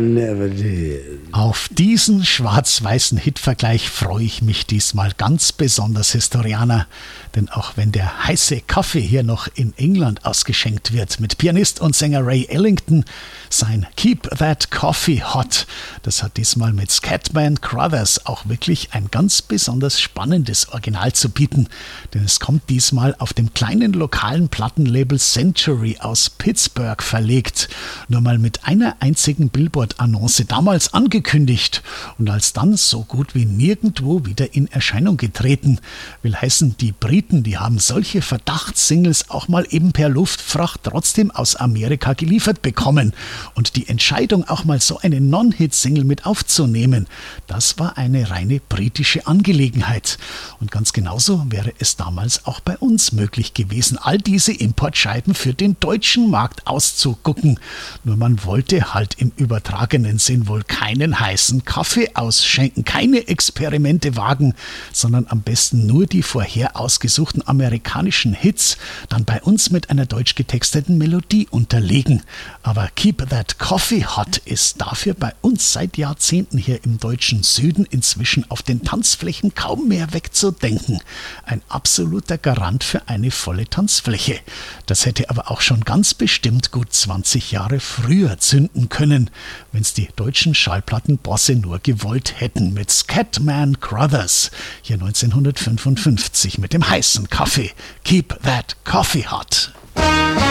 never did. Auf diesen schwarz-weißen Hitvergleich freue ich mich diesmal ganz besonders, Historianer. Denn auch wenn der heiße Kaffee hier noch in England ausgeschenkt wird mit Pianist und Sänger Ray Ellington, sein Keep That Coffee Hot, das hat diesmal mit Scatman Crothers auch wirklich ein ganz besonders spannendes Original zu bieten. Denn es kommt diesmal auf dem kleinen lokalen Plattenlabel Century aus Pittsburgh verlegt. Nur mal mit einer einzigen Billboard-Annonce damals angekündigt und alsdann so gut wie nirgendwo wieder in Erscheinung getreten. Will heißen, die Briten, die haben solche Verdachtssingles auch mal eben per Luftfracht trotzdem aus Amerika geliefert bekommen. Und die Entscheidung, auch mal so eine Non-Hit-Single mit aufzunehmen, das war eine reine britische Angelegenheit. Und ganz genauso wäre es damals auch bei uns möglich gewesen, all diese Importscheiben für den deutschen Markt auszugucken. Nur man wollte halt im übertragenen Sinn wohl keinen heißen Kaffee ausschenken, keine Experimente wagen, sondern am besten nur die vorher ausgesuchten amerikanischen Hits dann bei uns mit einer deutsch getexteten Melodie unterlegen. Aber Keep That Coffee Hot ist dafür bei uns seit Jahrzehnten hier im deutschen Süden inzwischen auf den Tanzflächen kaum mehr wegzudenken. Ein absoluter Garant für eine volle Tanzfläche. Das hätte aber auch schon ganz bestimmt gut 20 Jahre früher zünden können, wenn's die deutschen Schallplattenbosse nur gewollt hätten, mit Scatman Crothers, hier 1955 mit dem heißen Kaffee. Keep That Coffee Hot.